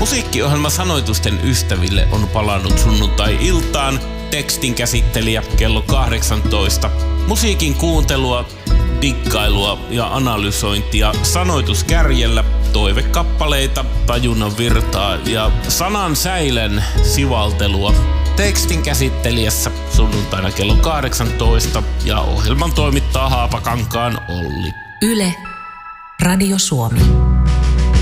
Musiikkiohjelma Sanoitusten ystäville on palannut sunnuntai-iltaan. Tekstin käsittelijä kello 18. Musiikin kuuntelua, dikkailua ja analysointia sanoituskärjellä, toivekappaleita, tajunnan virtaa ja sanan säilen sivaltelua. Tekstin käsittelijässä sunnuntaina kello 18 ja ohjelman toimittaa Haapakankaan Olli. Yle, Radio Suomi.